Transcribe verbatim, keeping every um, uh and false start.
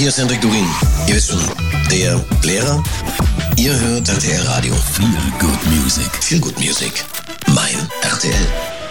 hier ist Hendrik Durin. Ihr wisst schon, der Lehrer. Ihr hört R T L Radio. Feel Good Music. Feel Good Music. Mein R T L.